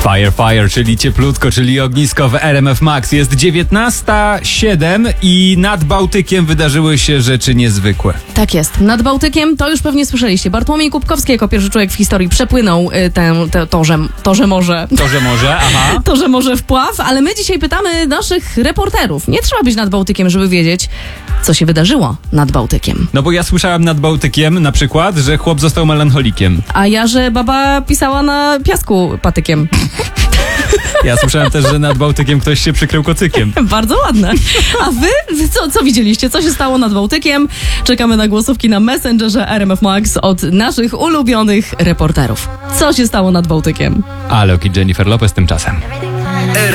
Fire, fire, czyli cieplutko, czyli ognisko w RMF Max. Jest 19:07 i nad Bałtykiem wydarzyły się rzeczy niezwykłe. Tak jest. Nad Bałtykiem, to już pewnie słyszeliście, Bartłomiej Kubkowski jako pierwszy człowiek w historii przepłynął Torze Morze wpław, ale my dzisiaj pytamy naszych reporterów. Nie trzeba być nad Bałtykiem, żeby wiedzieć, co się wydarzyło nad Bałtykiem. No bo ja słyszałem nad Bałtykiem na przykład, że chłop został melancholikiem. A ja, że baba pisała na piasku patykiem. Ja słyszałem też, że nad Bałtykiem ktoś się przykrył kocykiem. Bardzo ładne. A wy co widzieliście? Co się stało nad Bałtykiem? Czekamy na głosówki na Messengerze RMF Max od naszych ulubionych reporterów. Co się stało nad Bałtykiem? Alok i Jennifer Lopez tymczasem.